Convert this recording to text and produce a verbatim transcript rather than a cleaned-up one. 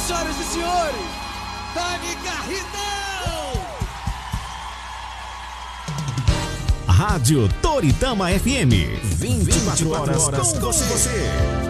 senhoras e senhores, Dani Garridão! Rádio Toritama F M, vinte e quatro horas com você.